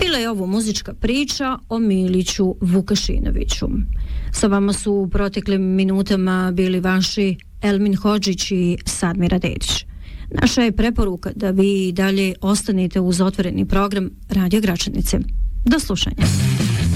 Bila je ovo muzička priča o Miliću Vukašinoviću. Sa vama su u proteklim minutama bili vaši Elmin Hodžić i Sadmira Dedić. Naša je preporuka da vi dalje ostanete uz otvoreni program Radio Gračanice. Do slušanja.